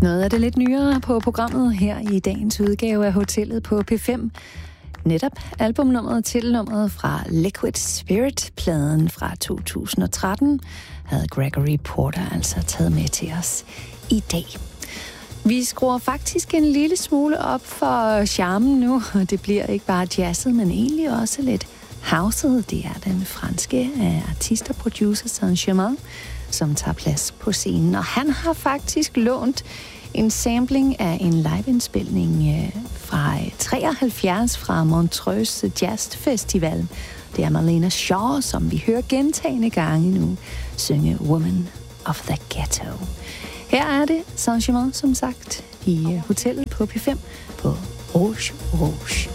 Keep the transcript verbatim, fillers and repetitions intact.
Noget af det lidt nyere på programmet her i dagens udgave af Hotellet på P fem. Netop albumnummeret, titelnummeret fra Liquid Spirit-pladen fra to tusind og tretten, havde Gregory Porter altså taget med til os i dag. Vi skruer faktisk en lille smule op for charmen nu, og det bliver ikke bare jazzet, men egentlig også lidt houset. Det er den franske artist og producer Saint-Germain, som tager plads på scenen, og han har faktisk lånt en sampling af en liveindspilning fra treoghalvfjerds fra Montreux Jazz Festival. Det er Marlena Shaw, som vi hører gentagne gange nu synge Woman of the Ghetto. Her er det Saint-Germain, som sagt, i Hotellet på P fem på Rouge Rouge.